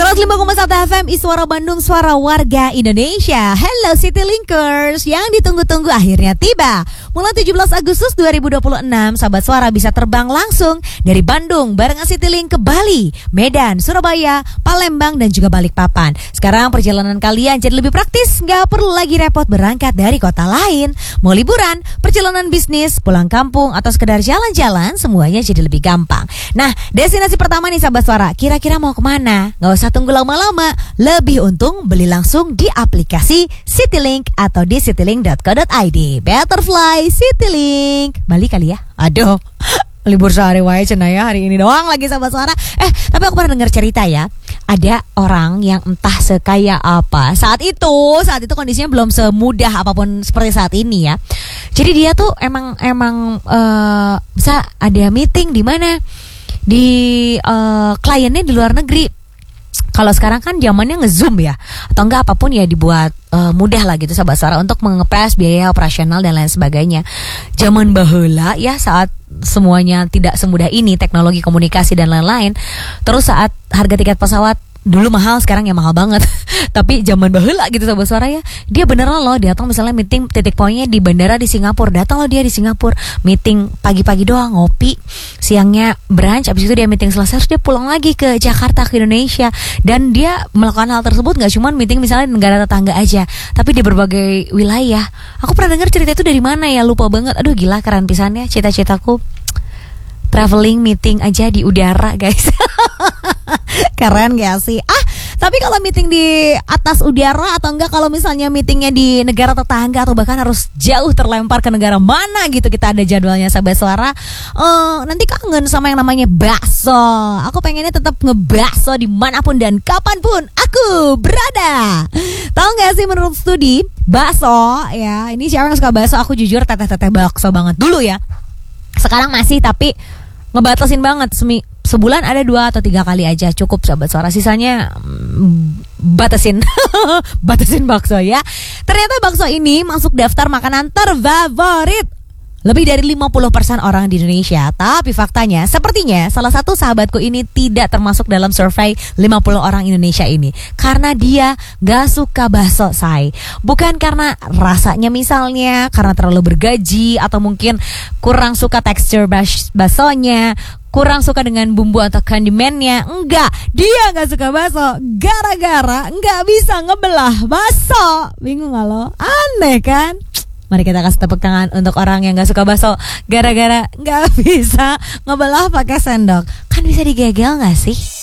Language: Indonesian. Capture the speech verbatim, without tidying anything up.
seratus lima koma satu F M Iswara Bandung, suara warga Indonesia. Hello City Linkers, yang ditunggu-tunggu akhirnya tiba. Mulai tujuh belas Agustus dua ribu dua puluh enam, Sahabat Suara bisa terbang langsung dari Bandung barengan Citylink ke Bali, Medan, Surabaya, Palembang, dan juga Balikpapan. Sekarang perjalanan kalian jadi lebih praktis, gak perlu lagi repot berangkat dari kota lain. Mau liburan, perjalanan bisnis, pulang kampung, atau sekedar jalan-jalan, semuanya jadi lebih gampang. Nah, destinasi pertama nih Sahabat Suara, kira-kira mau kemana? Gak usah tunggu lama-lama, lebih untung beli langsung di aplikasi Citylink atau di citylink dot co dot i d. Better fly Citylink. Balik kali ya. Aduh, libur sehari wae cenah ya, hari ini doang lagi Sahabat Suara. Eh, tapi aku pernah dengar cerita ya. Ada orang yang entah sekaya apa saat itu, saat itu kondisinya belum semudah apapun seperti saat ini ya. Jadi dia tuh emang emang uh, bisa ada meeting di mana di uh, kliennya di luar negeri. Kalau sekarang kan zamannya nge-zoom ya, atau enggak apapun ya dibuat uh, mudah lah gitu Sahabat Suara untuk mengepres biaya operasional dan lain sebagainya. Zaman baheula ya, saat semuanya tidak semudah ini, teknologi komunikasi dan lain-lain. Terus saat harga tiket pesawat dulu mahal, sekarang ya mahal banget. Tapi zaman baheula gitu Sahabat Suara ya, dia beneran loh datang misalnya meeting titik poinnya di bandara di Singapura. Datang loh dia di Singapura, meeting pagi-pagi doang, ngopi, siangnya brunch, abis itu dia meeting selesai, terus dia pulang lagi ke Jakarta, ke Indonesia. Dan dia melakukan hal tersebut gak cuma meeting misalnya di negara tetangga aja, tapi di berbagai wilayah. Aku pernah dengar cerita itu dari mana ya, lupa banget. Aduh gila, keren pisan ya cita-citaku traveling meeting aja di udara guys. Keren gak sih? Ah, tapi kalau meeting di atas udara atau enggak kalau misalnya meetingnya di negara tetangga atau bahkan harus jauh terlempar ke negara mana gitu, kita ada jadwalnya Sahabat Suara. uh, Nanti kangen sama yang namanya bakso. Aku pengennya tetap ngebakso dimanapun dan kapanpun aku berada. Tahu gak sih menurut studi bakso ya, ini siapa yang suka bakso? Aku jujur teteh-teteh bakso banget dulu ya. Sekarang masih, tapi ngebatasin banget. Semi, sebulan ada dua atau tiga kali aja cukup Sahabat Suara. Sisanya mm, batasin batasin bakso ya. Ternyata bakso ini masuk daftar makanan terfavorit lebih dari lima puluh persen orang di Indonesia. Tapi faktanya, sepertinya salah satu sahabatku ini tidak termasuk dalam survei lima puluh orang Indonesia ini, karena dia gak suka bakso, say. Bukan karena rasanya misalnya, karena terlalu bergaji, atau mungkin kurang suka tekstur bas- baksonya, kurang suka dengan bumbu atau kondimennya. Enggak, dia gak suka bakso gara-gara gak bisa ngebelah bakso. Bingung gak lo? Aneh kan? Mari kita kasih tepuk tangan untuk orang yang gak suka bakso gara-gara gak bisa ngebelah pakai sendok. Kan bisa digegel gak sih?